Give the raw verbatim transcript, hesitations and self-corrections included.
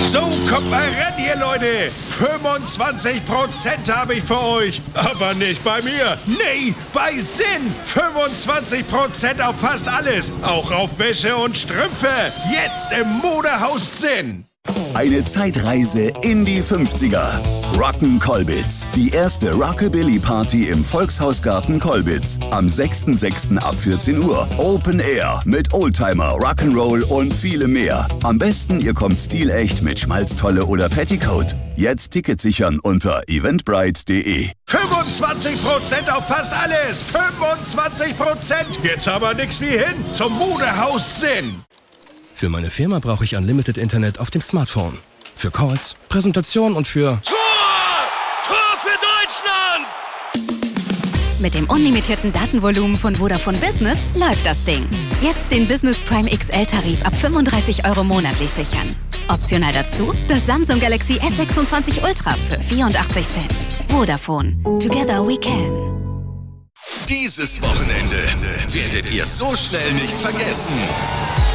So, kommt mal ran hier, Leute. fünfundzwanzig Prozent habe ich für euch. Aber nicht bei mir. Nee, bei Sinn. fünfundzwanzig Prozent auf fast alles. Auch auf Wäsche und Strümpfe. Jetzt im Modehaus Sinn. Eine Zeitreise in die fünfziger. Rock'n Colbitz. Die erste Rockabilly-Party im Volkshausgarten Colbitz. Am sechster sechster ab vierzehn Uhr. Open Air mit Oldtimer, Rock'n'Roll und vielem mehr. Am besten, ihr kommt stilecht mit Schmalztolle oder Petticoat. Jetzt Ticket sichern unter eventbrite punkt de. fünfundzwanzig Prozent auf fast alles. fünfundzwanzig Prozent. Jetzt aber nix wie hin zum Modehaus Sinn. Für meine Firma brauche ich Unlimited Internet auf dem Smartphone. Für Calls, Präsentation und für... Tor! Tor für Deutschland! Mit dem unlimitierten Datenvolumen von Vodafone Business läuft das Ding. Jetzt den Business Prime X L-Tarif ab fünfunddreißig Euro monatlich sichern. Optional dazu das Samsung Galaxy S sechsundzwanzig Ultra für vierundachtzig Cent. Vodafone. Together we can. Dieses Wochenende werdet ihr so schnell nicht vergessen.